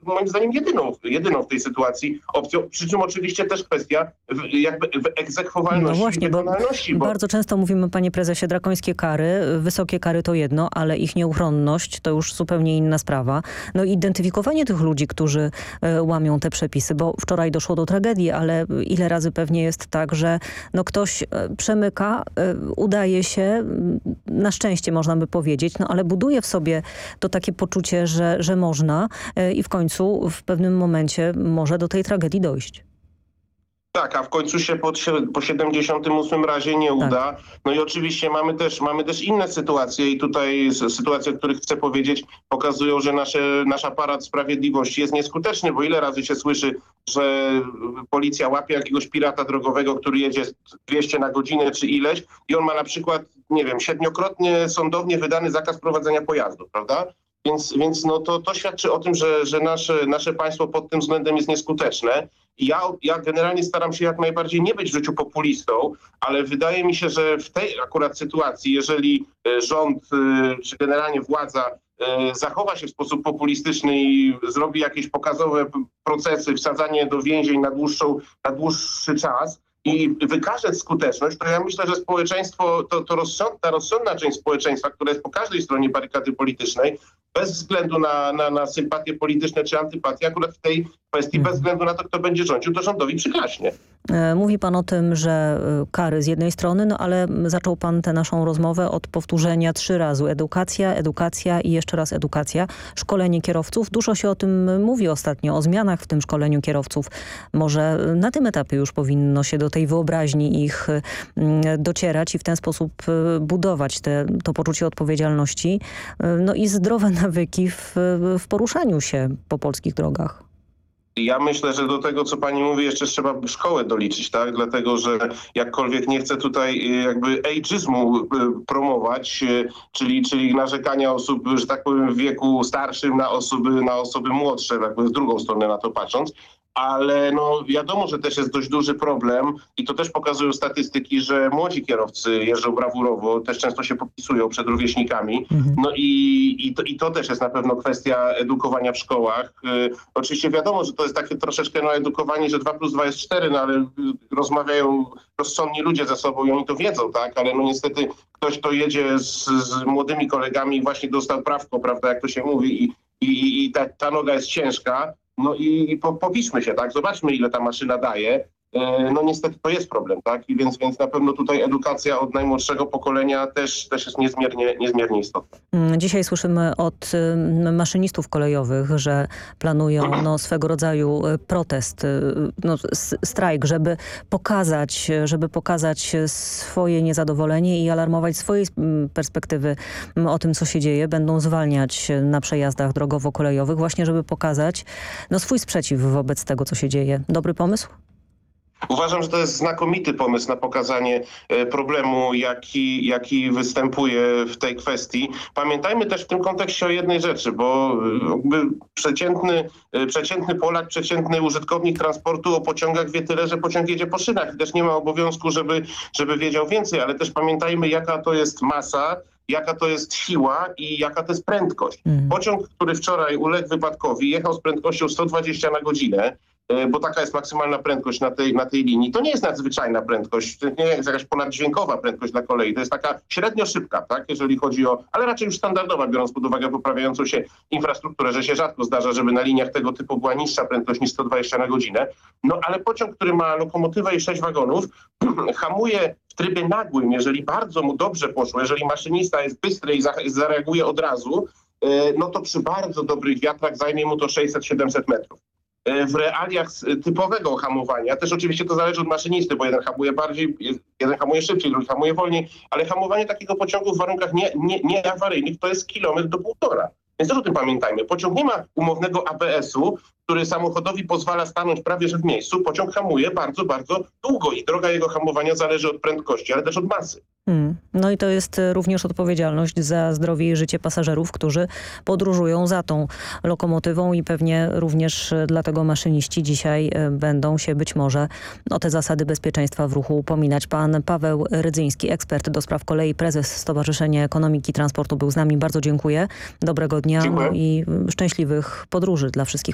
moim zdaniem jedyną w tej sytuacji opcją, przy czym oczywiście też kwestia jakby egzekwowalności i wykonalności. Bardzo często mówimy, panie prezesie, drakońskie kary, wysokie kary to jedno, ale ich nieuchronność to już zupełnie inna sprawa. No i identyfikowanie tych ludzi, którzy łamią te przepisy, bo wczoraj doszło do tragedii, ale ile razy pewnie jest tak, że no ktoś przemyka, udaje się, na szczęście można by powiedzieć, no ale buduje w sobie to takie poczucie, że można i w końcu w pewnym momencie może do tej tragedii dojść. Tak, a w końcu się po 78 razie nie uda. No i oczywiście mamy też inne sytuacje i tutaj sytuacje, o których chcę powiedzieć, pokazują, że nasz aparat sprawiedliwości jest nieskuteczny, bo ile razy się słyszy, że policja łapie jakiegoś pirata drogowego, który jedzie 200 na godzinę czy ileś i on ma na przykład, nie wiem, 7-krotnie sądownie wydany zakaz prowadzenia pojazdu, prawda? Więc no to świadczy o tym, że nasze państwo pod tym względem jest nieskuteczne. I ja generalnie staram się jak najbardziej nie być w życiu populistą, ale wydaje mi się, że w tej akurat sytuacji, jeżeli rząd czy generalnie władza zachowa się w sposób populistyczny i zrobi jakieś pokazowe procesy, wsadzanie do więzień na dłuższy czas i wykaże skuteczność, to ja myślę, że społeczeństwo, ta rozsądna część społeczeństwa, która jest po każdej stronie barykady politycznej, bez względu na sympatie polityczne czy antypatie, akurat w tej kwestii, bez względu na to, kto będzie rządził, to rządowi przyklaśnie. Mówi pan o tym, że kary z jednej strony, no ale zaczął pan tę naszą rozmowę od powtórzenia 3 razy. Edukacja i jeszcze raz edukacja. Szkolenie kierowców. Dużo się o tym mówi ostatnio, o zmianach w tym szkoleniu kierowców. Może na tym etapie już powinno się do tej wyobraźni ich docierać i w ten sposób budować to poczucie odpowiedzialności. No i zdrowe nawyki w poruszaniu się po polskich drogach. Ja myślę, że do tego, co pani mówi, jeszcze trzeba szkołę doliczyć, tak? Dlatego, że jakkolwiek nie chcę tutaj jakby ageizmu promować, czyli narzekania osób, że tak powiem, w wieku starszym na osoby młodsze, jakby z drugą stronę na to patrząc. Ale no wiadomo, że też jest dość duży problem i to też pokazują statystyki, że młodzi kierowcy jeżdżą brawurowo, też często się popisują przed rówieśnikami. No i to też jest na pewno kwestia edukowania w szkołach. Oczywiście wiadomo, że to jest takie troszeczkę edukowanie, że 2 + 2 jest 4, no ale rozmawiają rozsądni ludzie ze sobą i oni to wiedzą, tak? Ale no niestety ktoś, kto jedzie z młodymi kolegami i właśnie dostał prawko, prawda, jak to się mówi i ta noga jest ciężka. No i popiszmy się, tak? Zobaczmy, ile ta maszyna daje. No niestety to jest problem, tak? I więc na pewno tutaj edukacja od najmłodszego pokolenia też jest niezmiernie istotna. Dzisiaj słyszymy od maszynistów kolejowych, że planują swego rodzaju protest, strajk, żeby pokazać swoje niezadowolenie i alarmować swojej perspektywy o tym, co się dzieje. Będą zwalniać na przejazdach drogowo-kolejowych właśnie, żeby pokazać swój sprzeciw wobec tego, co się dzieje. Dobry pomysł? Uważam, że to jest znakomity pomysł na pokazanie problemu, jaki występuje w tej kwestii. Pamiętajmy też w tym kontekście o jednej rzeczy, bo przeciętny Polak, przeciętny użytkownik transportu o pociągach wie tyle, że pociąg jedzie po szynach i też nie ma obowiązku, żeby wiedział więcej, ale też pamiętajmy, jaka to jest masa, jaka to jest siła i jaka to jest prędkość. Pociąg, który wczoraj uległ wypadkowi, jechał z prędkością 120 na godzinę, bo taka jest maksymalna prędkość na tej linii. To nie jest nadzwyczajna prędkość, to nie jest jakaś ponaddźwiękowa prędkość dla kolei. To jest taka średnio szybka, tak, jeżeli chodzi ale raczej już standardowa, biorąc pod uwagę poprawiającą się infrastrukturę, że się rzadko zdarza, żeby na liniach tego typu była niższa prędkość niż 120 na godzinę. No ale pociąg, który ma lokomotywę i 6 wagonów, hamuje w trybie nagłym, jeżeli bardzo mu dobrze poszło, jeżeli maszynista jest bystry i zareaguje od razu, no to przy bardzo dobrych wiatrach zajmie mu to 600-700 metrów. W realiach typowego hamowania, też oczywiście to zależy od maszynisty, bo jeden hamuje bardziej, jeden hamuje szybciej, drugi hamuje wolniej, ale hamowanie takiego pociągu w warunkach nieawaryjnych to jest 1,5 do 1,5. Więc też o tym pamiętajmy. Pociąg nie ma umownego ABS-u, który samochodowi pozwala stanąć prawie że w miejscu. Pociąg hamuje bardzo, bardzo długo i droga jego hamowania zależy od prędkości, ale też od masy. No i to jest również odpowiedzialność za zdrowie i życie pasażerów, którzy podróżują za tą lokomotywą i pewnie również dlatego maszyniści dzisiaj będą się być może o te zasady bezpieczeństwa w ruchu upominać. Pan Paweł Rydzyński, ekspert do spraw kolei, prezes Stowarzyszenia Ekonomiki Transportu był z nami. Bardzo dziękuję. Dobrego dnia i szczęśliwych podróży dla wszystkich